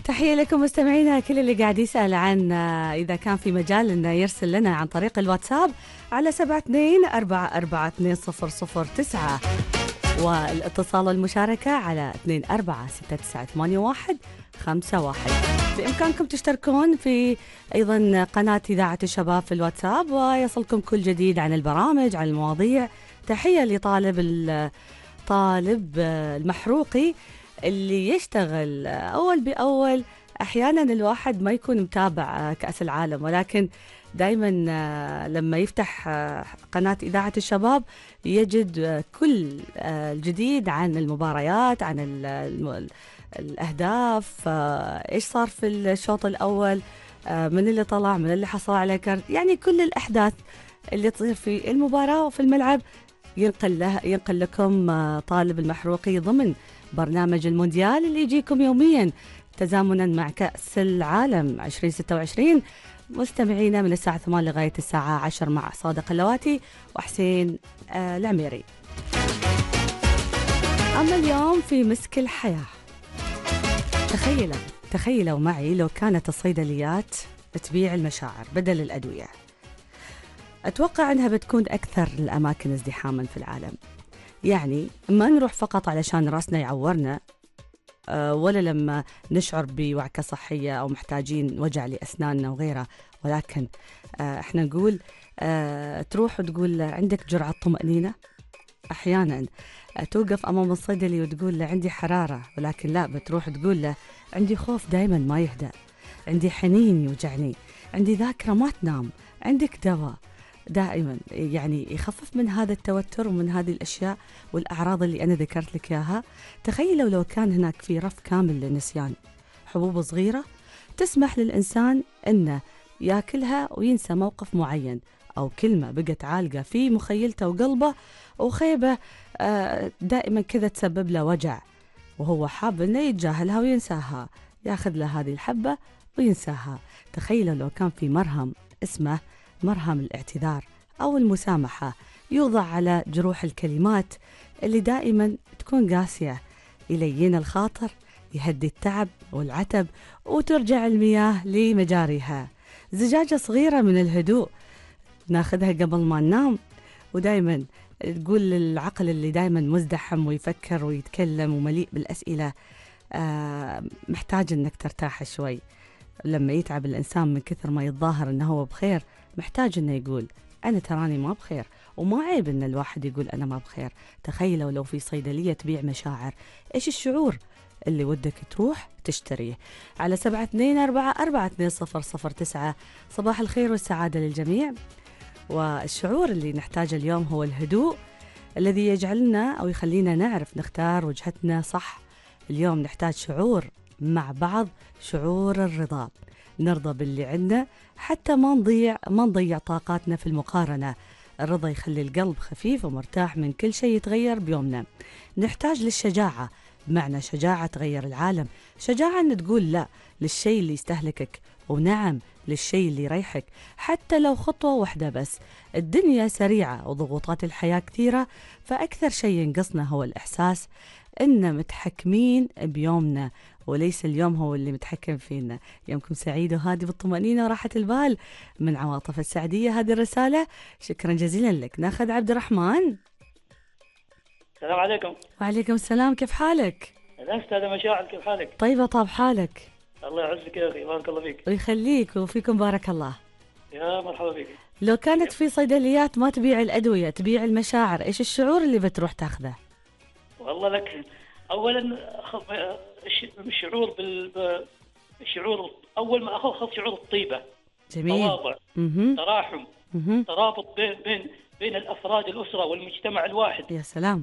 تحية لكم مستمعينا، كل اللي قاعد يسأل عن إذا كان في مجال إنه يرسل لنا عن طريق الواتساب على 72442009 والاتصال والمشاركة على 24698151. بإمكانكم تشتركون في أيضا قناة إذاعة الشباب في الواتساب ويصلكم كل جديد عن البرامج، عن المواضيع. تحية لطالب المحروقي اللي يشتغل أول بأول. أحيانا الواحد ما يكون متابع كأس العالم، ولكن دايما لما يفتح قناة إذاعة الشباب يجد كل الجديد عن المباريات، عن الأهداف، إيش صار في الشوط الأول، من اللي طلع، من اللي حصل على كرت، يعني كل الأحداث اللي تصير في المباراة وفي الملعب ينقل لكم طالب المحروقي ضمن برنامج المونديال اللي يجيكم يوميا تزامنا مع كأس العالم 2026. مستمعينا من الساعة 8 لغاية الساعة 10 مع صادق اللواتي وحسين العميري. أما اليوم في مسك الحياة، تخيلوا معي لو كانت الصيدليات تبيع المشاعر بدل الأدوية. أتوقع أنها بتكون أكثر الأماكن ازدحاما في العالم. يعني ما نروح فقط علشان راسنا يعورنا، ولا لما نشعر بوعكة صحية أو محتاجين وجع لأسناننا وغيرها، ولكن احنا نقول تروح وتقول عندك جرعة طمأنينة. أحيانا توقف أمام الصيدلي وتقول له عندي حرارة، ولكن لا، بتروح تقول له عندي خوف دايما ما يهدأ، عندي حنين يوجعني، عندي ذاكرة ما تنام، عندك دواء دائما يعني يخفف من هذا التوتر ومن هذه الأشياء والأعراض اللي أنا ذكرت لك إياها. تخيلوا لو كان هناك في رف كامل للنسيان، حبوب صغيرة تسمح للإنسان أنه يأكلها وينسى موقف معين أو كلمة بقت عالقة في مخيلته وقلبه وخيبة دائما كذا تسبب له وجع، وهو حاب أنه يتجاهلها وينساها، ياخذ له هذه الحبة وينساها. تخيلوا لو كان في مرهم اسمه مرهم الاعتذار أو المسامحة، يوضع على جروح الكلمات اللي دائما تكون قاسية، يلين الخاطر، يهدي التعب والعتب، وترجع المياه لمجاريها. زجاجة صغيرة من الهدوء ناخذها قبل ما ننام، ودائما تقول للعقل اللي دائما مزدحم ويفكر ويتكلم ومليء بالأسئلة محتاج أنك ترتاح شوي. لما يتعب الإنسان من كثر ما يتظاهر أنه هو بخير، محتاج أنه يقول أنا تراني ما بخير، وما عيب أن الواحد يقول أنا ما بخير. تخيلوا لو في صيدلية تبيع مشاعر، إيش الشعور اللي ودك تروح تشتريه؟ على 72442009. صباح الخير والسعادة للجميع. والشعور اللي نحتاجه اليوم هو الهدوء الذي يجعلنا أو يخلينا نعرف نختار وجهتنا صح. اليوم نحتاج شعور مع بعض، شعور الرضا، نرضى باللي عندنا حتى ما نضيع طاقاتنا في المقارنة. الرضا يخلي القلب خفيف ومرتاح من كل شيء يتغير بيومنا. نحتاج للشجاعة، بمعنى شجاعة تغير العالم، شجاعة أن تقول لا للشيء اللي يستهلكك، ونعم للشيء اللي يريحك، حتى لو خطوة واحدة بس. الدنيا سريعة وضغوطات الحياة كثيرة، فأكثر شيء ينقصنا هو الإحساس إن متحكمين بيومنا وليس اليوم هو اللي متحكم فينا. يومكم سعيد وهادي بالطمأنينة وراحة البال من عواطف السعدية. هذه الرسالة شكرا جزيلا لك. ناخذ عبد الرحمن. السلام عليكم. وعليكم السلام، كيف حالك؟ أهلا أستاذة مشاعر، كيف حالك؟ طيبة، طاب حالك؟ الله يعزك يا أخي، بارك الله فيك. ويخليك وفيكم بارك الله. يا مرحبا بك. لو كانت في صيدليات ما تبيع الأدوية تبيع المشاعر، إيش الشعور اللي بتروح تاخذه؟ والله لك أولا الشعور الشعور أول ما أخذ شعور الطيبة، جميل، تواضع، تراحم، ترابط بين الأفراد الأسرة والمجتمع الواحد. يا سلام.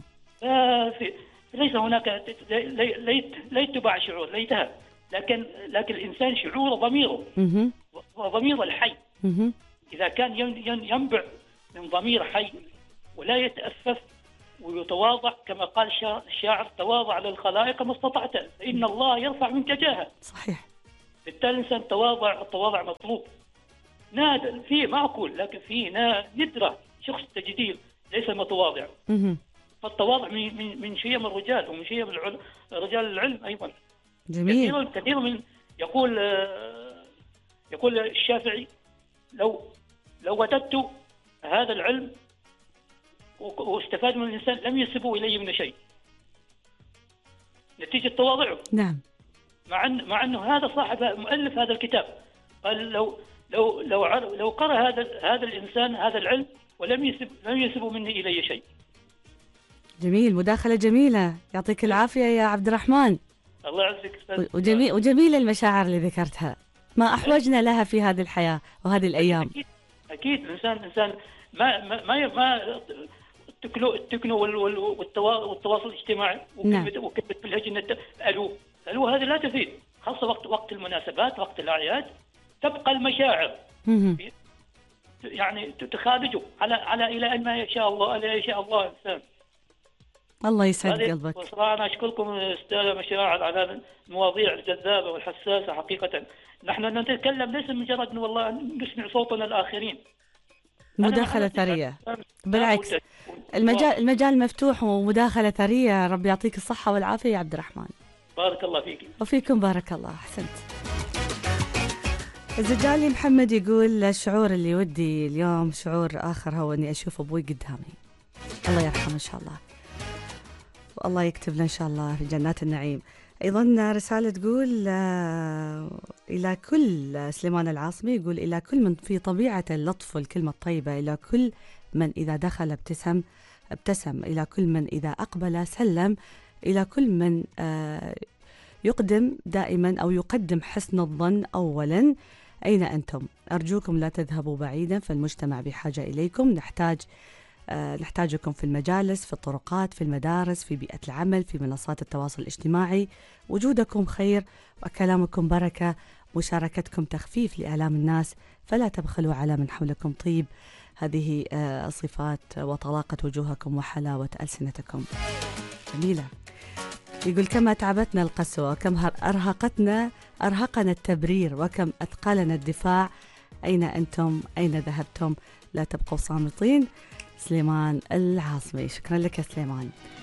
ليس هناك ليت تباع شعور، ليتها، لكن الإنسان شعور ضميره، وضمير الحي إذا كان ينبع من ضمير حي ولا يتأفف ويتواضع، كما قال الشاعر تواضع للخلائق ما استطعت فإن الله يرفع منك جاها. صحيح. بالتالي الإنسان التواضع مطلوب. نادر فيه معقول، لكن فيه ندرة شخص تجديد ليس متواضع. فالتواضع من شيم الرجال ومن شيم رجال العلم أيضا. جميل. كثير يقول يقول الشافعي: لو وجدت هذا العلم واستفاد من الإنسان لم يسبوا إلي من شيء، نتيجة تواضعه. نعم. مع أنه هذا صاحب مؤلف هذا الكتاب قال: لو قرأ هذا الإنسان هذا العلم ولم يسبوا مني إلي شيء. جميل، مداخلة جميلة، يعطيك العافية يا عبد الرحمن. الله يعزك. وجميلة المشاعر اللي ذكرتها، ما أحوجنا لها في هذه الحياة وهذه الأيام. أكيد الإنسان ما التكنو والتواصل الاجتماعي وكلمة بالهجنة ألو هذه لا تفيد، خاصة وقت المناسبات، وقت الأعياد تبقى المشاعر يعني تخالجه على إلى أن ما يشاء الله، إلى يشاء الله الإنسان. الله يسعد قلبك. وصراحة أنا أشكركم أستاذة مشاعر على المواضيع الجذابة والحساسة. حقيقة نحن نتكلم ليس مجرد أن والله نسمع صوتنا الآخرين. مداخلة ثرية، بالعكس المجال مفتوح ومداخلة ثرية. رب يعطيك الصحة والعافية يا عبد الرحمن. بارك الله فيك. وفيكم بارك الله. أحسنت. الزجالي محمد يقول: الشعور اللي ودي اليوم شعور آخر، هو أني أشوف أبوي قدامي، الله يرحمه إن شاء الله، والله يكتب له إن شاء الله في جنات النعيم. أيضا رسالة تقول إلى كل سليمان العاصمي، يقول: إلى كل من في طبيعة اللطف والكلمة الطيبة، إلى كل من إذا دخل ابتسم، إلى كل من إذا أقبل سلم، إلى كل من يقدم دائما أو يقدم حسن الظن أولا. أين أنتم؟ أرجوكم لا تذهبوا بعيدا، فالمجتمع بحاجة إليكم. نحتاجكم في المجالس، في الطرقات، في المدارس، في بيئة العمل، في منصات التواصل الاجتماعي. وجودكم خير وكلامكم بركة، مشاركتكم تخفيف لآلام الناس، فلا تبخلوا على من حولكم طيب. هذه صفات وطلاقة وجوهكم وحلاوة ألسنتكم. جميلة. يقول: كما تعبتنا القسوة، وكم أرهقنا التبرير، وكم أثقلنا الدفاع، أين أنتم؟ أين ذهبتم؟ لا تبقوا صامتين. سليمان العاصمي. شكرا لك يا سليمان.